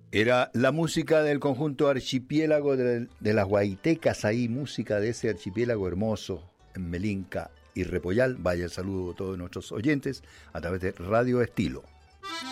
Era la música del conjunto Archipiélago de las Guaitecas, ahí música de ese archipiélago hermoso en Melinca y Repollal. Vaya el saludo a todos nuestros oyentes a través de Radio Estilo.